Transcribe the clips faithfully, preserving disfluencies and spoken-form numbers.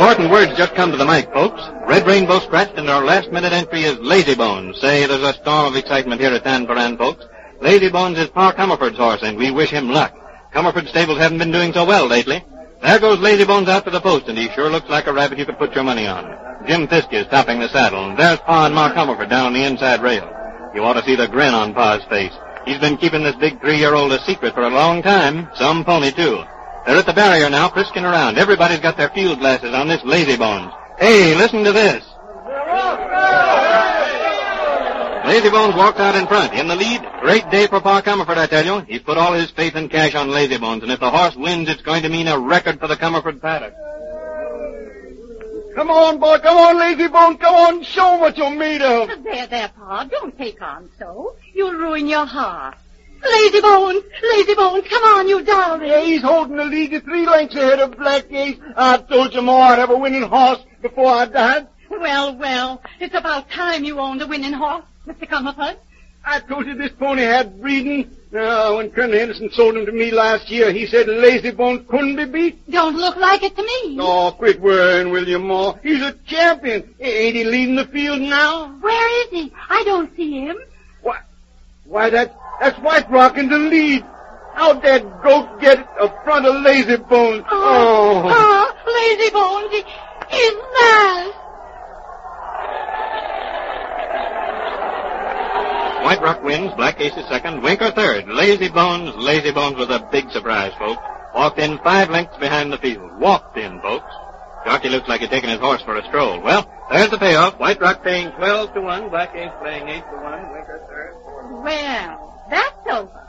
Important words just come to the mic, folks. Red Rainbow scratched, and our last-minute entry is Lazy Bones. Say, there's a storm of excitement here at Tan Foran, folks. Lazy Bones is Pa Comerford's horse, and we wish him luck. Comerford's stables haven't been doing so well lately. There goes Lazy Bones out to the post, and he sure looks like a rabbit you could put your money on. Jim Fiske is topping the saddle, and there's Pa and Ma Comerford down on the inside rail. You ought to see the grin on Pa's face. He's been keeping this big three-year-old a secret for a long time. Some pony, too. They're at the barrier now, frisking around. Everybody's got their field glasses on this Lazy Bones. Hey, listen to this. Lazy Bones walked out in front, in the lead. Great day for Pa Comerford, I tell you. He's put all his faith and cash on Lazy Bones, and if the horse wins, it's going to mean a record for the Comerford paddock. Come on, boy, come on, Lazy Bones, come on, show what you're made of. There, there, Pa, don't take on so. You'll ruin your heart. Lazy Bones, Lazy Bones, come on, you darling. Yeah, he's holding the lead at three lengths ahead of Black Ace. I told you, Ma, I'd have a winning horse before I died. Well, well, it's about time you owned a winning horse, Mister Comerford. I told you this pony had breeding. Uh, when Colonel Henderson sold him to me last year, he said Lazy Bones couldn't be beat. Don't look like it to me. Oh, quit worrying, will you, Ma? He's a champion. Ain't he leading the field now? Where is he? I don't see him. Why, why that, that's White Rock in the lead. How'd that goat get up front of Lazy Bones? Oh, oh. oh Lazy Bones, he, he's last. White Rock wins, Black Ace is second, Winker third. Lazy Bones, Lazy Bones was a big surprise, folks. Walked in five lengths behind the field. Walked in, folks. Jockey looks like he's taking his horse for a stroll. Well, there's the payoff. White Rock paying twelve to one, Black Ace playing eight to one, Winker third. Well, that's over.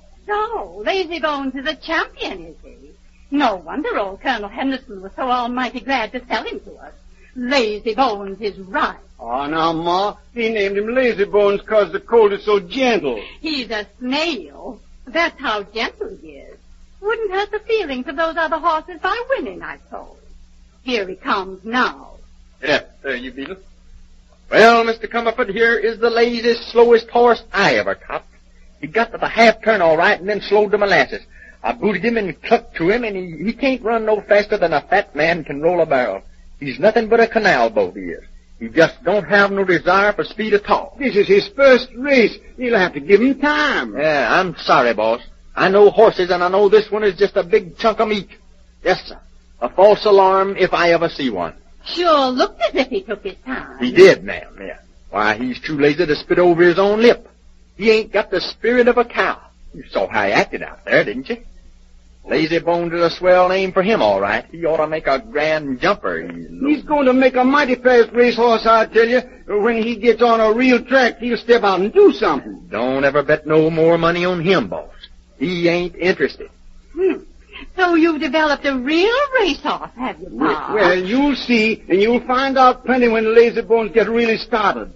So, Lazy Bones is a champion, is he? No wonder old Colonel Henderson was so almighty glad to sell him to us. Lazy Bones is right. Oh, now, Ma, he named him Lazy Bones 'cause the colt is so gentle. He's a snail. That's how gentle he is. Wouldn't hurt the feelings of those other horses by winning, I suppose. Here he comes now. Yeah, there you beat him. Well, Mister Comerford, here is the laziest, slowest horse I ever topped. He got to the half turn all right and then slowed the molasses. I booted him and clucked to him, and he, he can't run no faster than a fat man can roll a barrel. He's nothing but a canal boat, he is. He just don't have no desire for speed at all. This is his first race. You'll have to give him time. Yeah, I'm sorry, boss. I know horses, and I know this one is just a big chunk of meat. Yes, sir. A false alarm if I ever see one. Sure looked as if he took his time. He did, ma'am, yeah. Why, he's too lazy to spit over his own lip. He ain't got the spirit of a cow. You saw how he acted out there, didn't you? Lazy Bones is a swell name for him, all right. He ought to make a grand jumper. He's, He's going to make a mighty fast racehorse, I tell you. When he gets on a real track, he'll step out and do something. Don't ever bet no more money on him, boss. He ain't interested. Hmm. So you've developed a real racehorse, have you, Pa? Well, you'll see, and you'll find out plenty when Lazy Bones get really started.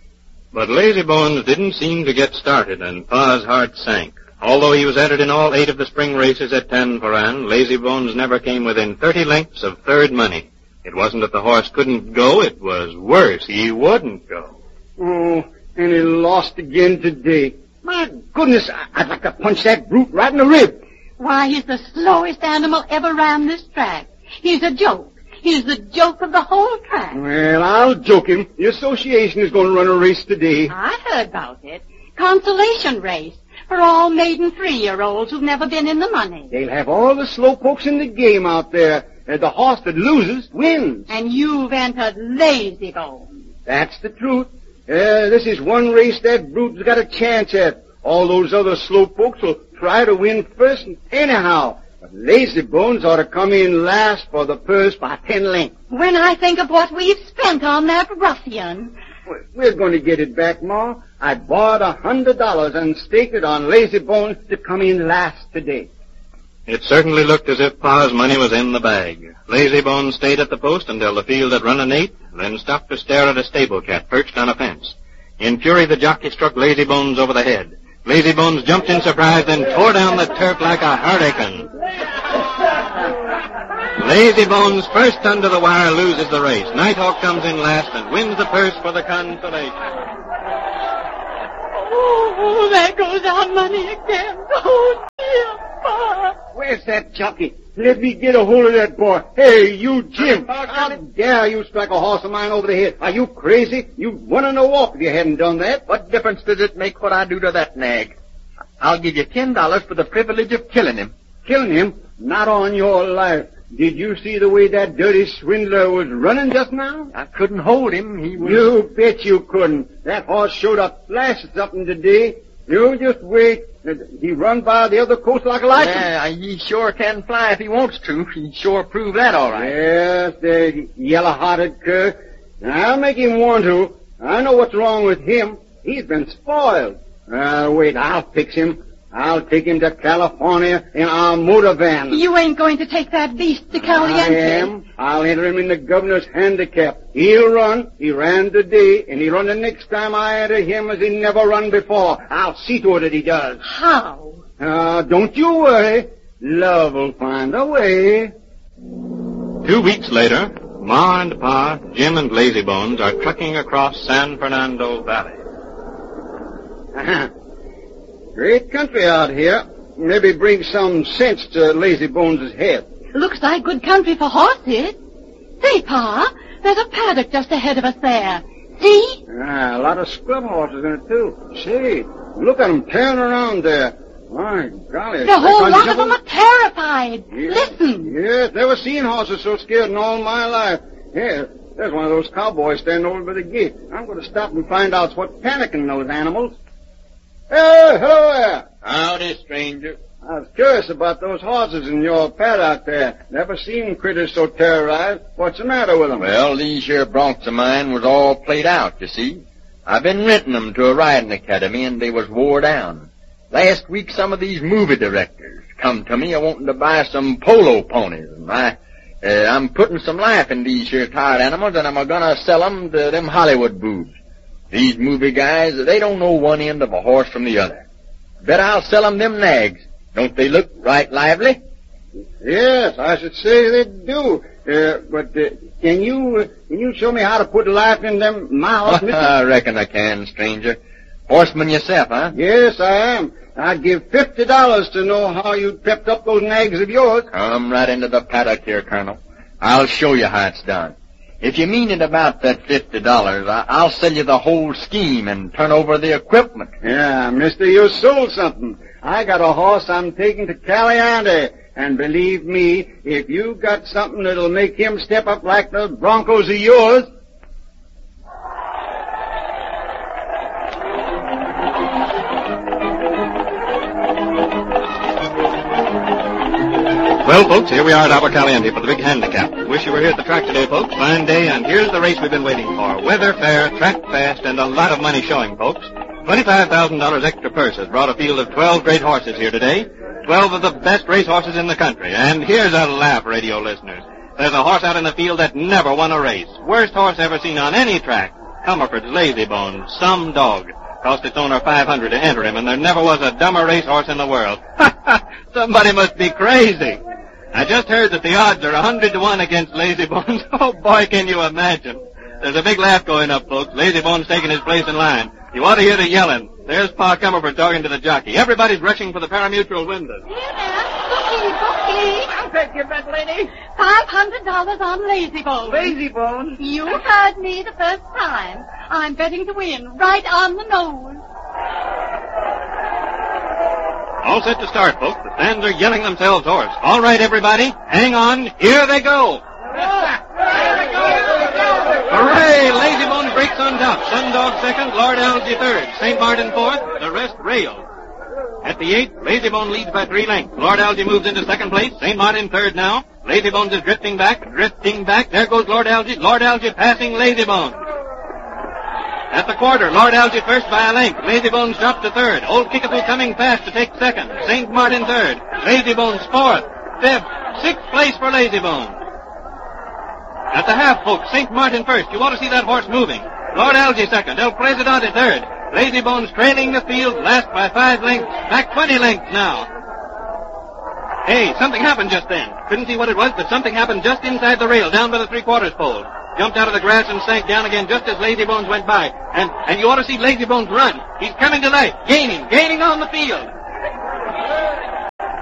But Lazy Bones didn't seem to get started, and Pa's heart sank. Although he was entered in all eight of the spring races at Tan Foran, Lazy Bones never came within thirty lengths of third money. It wasn't that the horse couldn't go, it was worse. He wouldn't go. Oh, and he lost again today. My goodness, I'd like to punch that brute right in the rib. Why, he's the slowest animal ever ran this track. He's a joke. He's the joke of the whole track. Well, I'll joke him. The association is going to run a race today. I heard about it. Consolation race. For all maiden three-year-olds who've never been in the money. They'll have all the slowpokes in the game out there. Uh, the horse that loses wins. And you've entered Lazy Bones. That's the truth. Uh, this is one race that brute's got a chance at. All those other slowpokes will try to win first anyhow. But Lazy Bones ought to come in last for the purse by ten lengths. When I think of what we've spent on that ruffian... We're going to get it back, Ma. I bought a hundred dollars and staked it on Lazy Bones to come in last today. It certainly looked as if Pa's money was in the bag. Lazy Bones stayed at the post until the field had run an eighth, then stopped to stare at a stable cat perched on a fence. In fury, the jockey struck Lazy Bones over the head. Lazy Bones jumped in surprise, then tore down the turf like a hurricane. Lazy Bones, first under the wire, loses the race. Nighthawk comes in last and wins the purse for the consolation. Oh, there goes our money again. Oh, dear Pa. Where's that jockey? Let me get a hold of that boy. Hey, you, Jim. How How dare you strike a horse of mine over the head? Are you crazy? You'd won in a walk if you hadn't done that. What difference does it make what I do to that nag? I'll give you ten dollars for the privilege of killing him. Killing him? Not on your life. Did you see the way that dirty swindler was running just now? I couldn't hold him. He was... You bet you couldn't. That horse showed a flash of something today. You just wait. He run by the other coast like a light. Yeah, he sure can fly if he wants to. He sure proved that all right. Yes, the yellow-hearted cur. I'll make him want to. I know what's wrong with him. He's been spoiled. Uh, wait, I'll fix him. I'll take him to California in our motor van. You ain't going to take that beast to I Caliente. am. I'll enter him in the governor's handicap. He'll run. He ran today, and he'll run the next time I enter him as he never run before. I'll see to it that he does. How? Uh, don't you worry. Love will find a way. Two weeks later, Ma and Pa, Jim and Lazybones are trucking across San Fernando Valley. Great country out here. Maybe bring some sense to Lazybones' head. Looks like good country for horses. Say, Pa, there's a paddock just ahead of us there. See? Ah, a lot of scrub horses in it, too. Say, look at them tearing around there. My golly. The whole lot of them are terrified. Yeah. Listen. Yes, never seen horses so scared in all my life. Here, there's one of those cowboys standing over by the gate. I'm going to stop and find out what's panicking those animals. Hey, hello there. Howdy, stranger. I was curious about those horses in your paddock there. Never seen critters so terrorized. What's the matter with them? Well, these here broncs of mine was all played out, you see. I've been renting them to a riding academy, and they was wore down. Last week, some of these movie directors come to me a wanting to buy some polo ponies, and I, uh, I'm putting some life in these here tired animals, and I'm gonna sell them to them Hollywood boobs. These movie guys, they don't know one end of a horse from the other. Bet I'll sell them them nags. Don't they look right lively? Yes, I should say they do. Uh, but uh, can you uh, can you show me how to put life in them my horse, mister? I reckon I can, stranger. Horseman yourself, huh? Yes, I am. I'd give fifty dollars to know how you pepped up those nags of yours. Come right into the paddock here, Colonel. I'll show you how it's done. If you mean it about that fifty dollars, I'll sell you the whole scheme and turn over the equipment. Yeah, mister, you sold something. I got a horse I'm taking to Caliente. And believe me, if you got something that'll make him step up like the Broncos of yours... Well, folks, here we are at Agua Caliente for the big handicap. Wish you were here at the track today, folks. Fine day, and here's the race we've been waiting for. Weather fair, track fast, and a lot of money showing, folks. twenty-five thousand dollars extra purse has brought a field of twelve great horses here today. twelve of the best race horses in the country. And here's a laugh, radio listeners. There's a horse out in the field that never won a race. Worst horse ever seen on any track. Comerford's Lazybones, some dog. Cost its owner five hundred dollars to enter him, and there never was a dumber racehorse in the world. Somebody must be crazy. I just heard that the odds are a hundred to one against Lazybones. Oh, boy, can you imagine. There's a big laugh going up, folks. Lazybones taking his place in line. You ought to hear the yelling. There's Pa Comerford talking to the jockey. Everybody's rushing for the pari-mutuel windows. Here now. Bookie, bookie. I'll take your bet, lady. Five hundred dollars on Lazybones. Lazybones? You heard me the first time. I'm betting to win, right on the nose. All set to start, folks. The fans are yelling themselves hoarse. All right, everybody. Hang on. Here they go. Hooray! Lazybones breaks on top. Sundog second, Lord Algie third. Saint Martin fourth. The rest rail. At the eighth, Lazybone leads by three lengths. Lord Algie moves into second place. Saint Martin third now. Lazybones is drifting back, drifting back. There goes Lord Algie. Lord Algie passing Lazybones. At the quarter, Lord Algie first by a length. Lazybones dropped to third. Old Kickapoo coming fast to take second. Saint Martin third. Lazybones fourth. Fifth. Sixth place for Lazybones. At the half, folks, Saint Martin first. You ought to see that horse moving. Lord Algie second. El Presidente third. Lazybones trailing the field, last by five lengths. Back twenty lengths now. Hey, something happened just then. Couldn't see what it was, but something happened just inside the rail, down by the three-quarters pole. Jumped out of the grass and sank down again just as Lazybones went by. And, and you ought to see Lazybones run. He's coming to life, gaining, gaining on the field.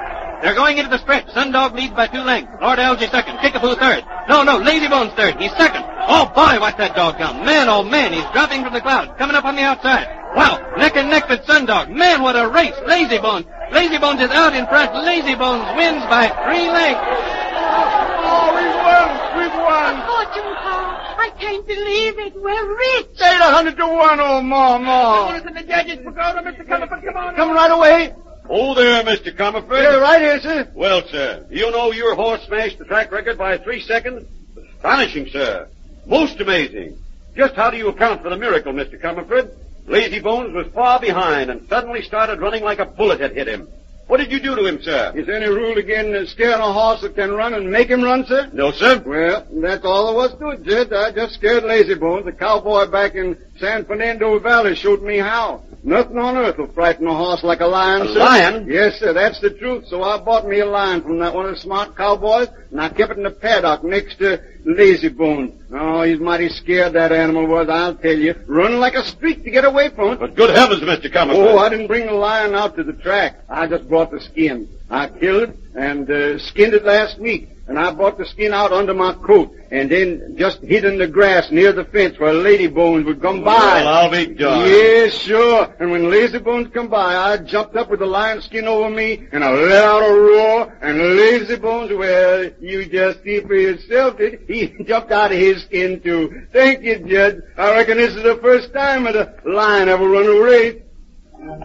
They're going into the stretch. Sundog leads by two lengths. Lord Algie second. Kickapoo third. No, no, Lazy Bones third. He's second. Oh, boy, watch that dog come. Man, oh, man, he's dropping from the clouds. Coming up on the outside. Wow, neck and neck with Sundog. Man, what a race. Lazy Bones. Lazy Bones is out in front. Lazy Bones wins by three lengths. Oh, we won. We won. Fortune, Pa. I can't believe it. We're rich. Say a hundred to one, oh, Ma, Ma. Notice in the judge's pagoda, Mister Comerford. Come on. Come right away. Oh, there, Mister Comerford. Yeah, right here, sir. Well, sir, you know your horse smashed the track record by three seconds? Astonishing, sir. Most amazing. Just how do you account for the miracle, Mister Comerford? Lazy Bones was far behind and suddenly started running like a bullet had hit him. What did you do to him, sir? Is there any rule against scaring a horse that can run and make him run, sir? No, sir. Well, that's all there was to it, Jed. I just scared Lazy Bones. The cowboy back in San Fernando Valley showed me how. Nothing on earth will frighten a horse like a lion, A sir. lion? Yes, sir, that's the truth. So I bought me a lion from that one of the smart cowboys, and I kept it in the paddock next to Lazy Bones. Oh, he's mighty scared, that animal was, I'll tell you. Running like a streak to get away from it. But good heavens, Mister Comerford. Oh, I didn't bring the lion out to the track. I just brought the skin. I killed it and uh, skinned it last week. And I brought the skin out under my coat and then just hid in the grass near the fence where Lady Bones would come by. Well, I'll be darned. Yes, sure. And when Lazy Bones come by, I jumped up with the lion skin over me and I let out a roar. And Lazy Bones, well, you just see for yourself, did he? He jumped out of his skin, too. Thank you, Judge. I reckon this is the first time that a lion ever run a race.